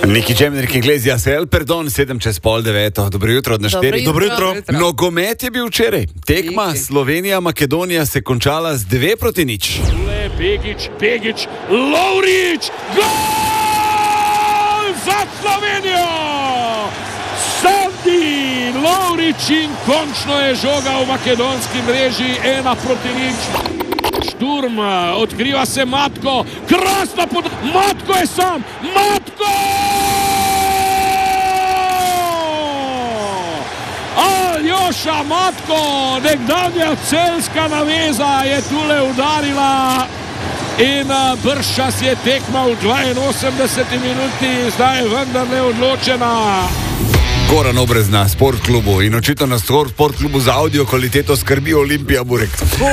Niki Džemner, ki glezi ASL, pardon, 7:08. Dobro jutro od naštetih. Dobro jutro. Nogomet je bil včeraj. Tekma Slovenija-Makedonija se končala z 2-0. Begić, Lovrić, gol za Slovenijo! Sandi Lovrić in končno je žoga v makedonski mreži 1-0. Šturm, odkriva se Matko, krasna Matko je sam, Matko! Aljoša Matko, nekdanja celjska naveza je tule udarila in brščas je tekma v 82 minuti, zdaj je vendarle odločena. Goran Obrez na sportklubu in očitno na sportklubu za audio kvaliteto skrbi Olimpija Burek.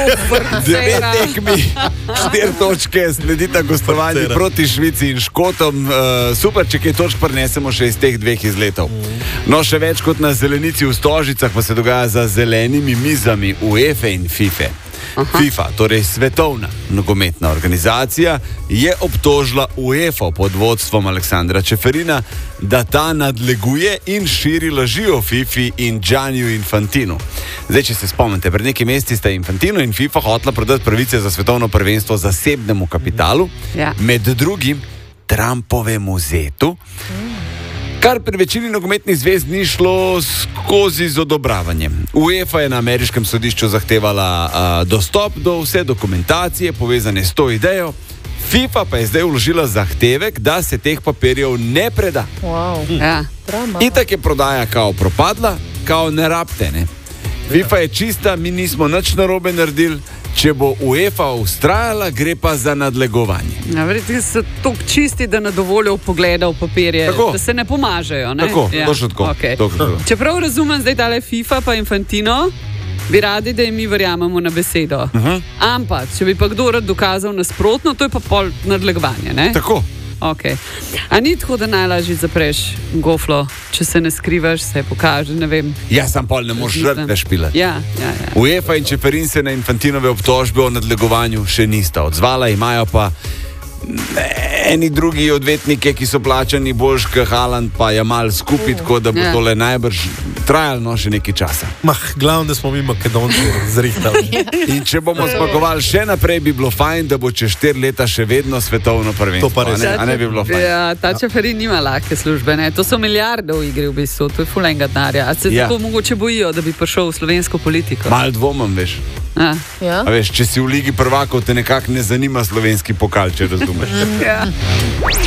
9 tekmi, 4 točke, sledita gostovanje proti Švici in Škotom. Super, če kaj točk prinesemo še iz teh dveh izletov. No, še več kot na zelenici v Stožicah pa se dogaja za zelenimi mizami UEFA in FIFA. FIFA, torej svetovna nogometna organizacija, je obtožila UEFA pod vodstvom Aleksandra Čeferina, da ta nadleguje in širi laži o FIFA in Gianniu Infantinu. Zdaj, če se spomnite, pred nekaj meseci sta Infantino in FIFA hotela prodati pravice za svetovno prvenstvo zasebnemu kapitalu, med drugim Trumpovemu zetu, kar pri večini nogometnih zvez ni šlo skozi z odobravanjem. UEFA je na ameriškem sodišču zahtevala dostop do vse dokumentacije povezane s to idejo, FIFA pa je zdaj vložila zahtevek, da se teh papirjev ne preda. Itak je prodaja kao propadla, kao ne rabte, ne? FIFA je čista, mi nismo nič narobe naredili. Če bo UEFA ustrajala, gre pa za nadlegovanje. Verjetno so tako čisti, da ne dovolijo pogleda v papirje, da se ne pomažejo. Ne? Tako, točno tako. Okay. Čeprav razumem zdaj tale FIFA pa Infantino, bi radi, da jim mi verjamemo na besedo. Ampak, če bi pa kdo rad dokazal nasprotno, to je pa pol nadlegovanje, ne? Tako. Okay. A ni tako, da najlažje zapreš goflo, če se ne skrivaš, se pokaže, ne vem. Ja, sam pol ne moreš žrtve špilati. Ja. UEFA in Čeferin se na Infantinove obtožbe o nadlegovanju še nista odzvala, imajo pa eni drugi odvetnike, ki so plačani boljš kot Haaland pa Jamal skupaj, tako da bo tole najbrž trajalo še nekaj časa. Glavno, da smo mi Makedonci zrihtali. In če bomo zmagovali še naprej, bi bilo fajn, da bo čez 4 leta še vedno svetovno prvenstvo. To pa res. A ne bi bilo fajn? Ja, ta Čeferin nima lahke službe, ne? To so milijarde v igri v bistvu, to je ful enega denarja. A se tako mogoče bojijo, da bi prišel v slovensko politiko? Mal dvomam, veš. A veš, če si v Ligi prvakov, te nekako ne zanima slovenski pokal, če razumeš.